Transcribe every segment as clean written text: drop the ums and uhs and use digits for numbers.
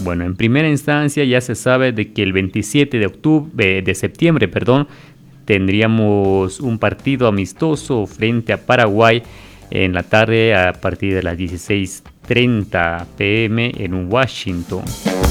Bueno, en primera instancia ya se sabe de que el 27 de septiembre, tendríamos un partido amistoso frente a Paraguay en la tarde a partir de las 16:30 p.m. en Washington.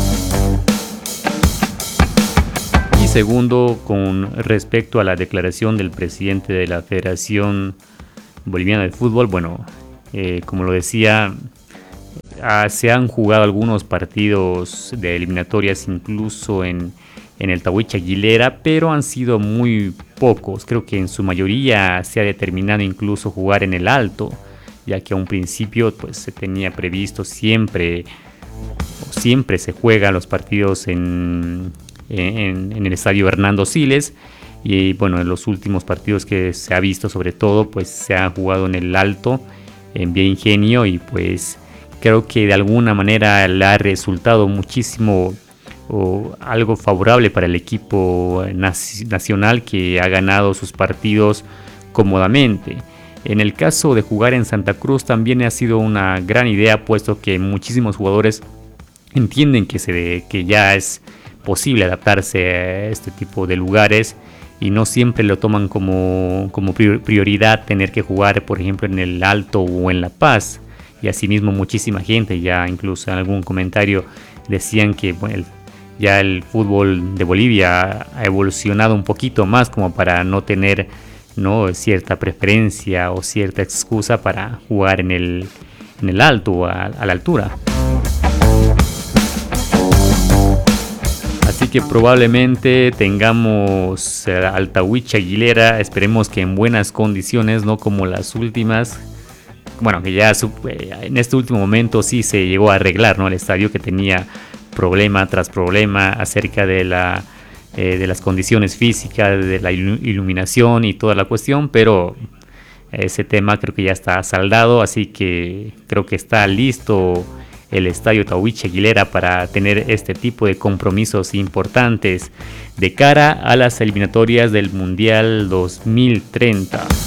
Y segundo, con respecto a la declaración del presidente de la Federación Boliviana de Fútbol, bueno, como lo decía, se han jugado algunos partidos de eliminatorias incluso en el Tahuicha Aguilera, pero han sido muy pocos. Creo que en su mayoría se ha determinado incluso jugar en el Alto, ya que a un principio pues se tenía previsto siempre se juegan los partidos en el estadio Hernando Siles, y bueno, en los últimos partidos que se ha visto sobre todo pues se ha jugado en el Alto, en Vía Ingenio, y pues creo que de alguna manera le ha resultado muchísimo o algo favorable para el equipo nacional, que ha ganado sus partidos cómodamente. En el caso de jugar en Santa Cruz también ha sido una gran idea, puesto que muchísimos jugadores entienden que ya es posible adaptarse a este tipo de lugares y no siempre lo toman como prioridad tener que jugar, por ejemplo, en el Alto o en La Paz. Y asimismo muchísima gente, ya incluso en algún comentario decían que bueno, ya el fútbol de Bolivia ha evolucionado un poquito más como para no tener cierta preferencia o cierta excusa para jugar en el Alto o a la altura. Así que probablemente tengamos al Tahuicha Aguilera, esperemos que en buenas condiciones, no como las últimas. Bueno, que ya en este último momento sí se llegó a arreglar, ¿no? El estadio, que tenía problema tras problema acerca de las condiciones físicas, de la iluminación y toda la cuestión, pero ese tema creo que ya está saldado, así que creo que está listo el estadio Tahuicha Aguilera para tener este tipo de compromisos importantes de cara a las eliminatorias del Mundial 2030.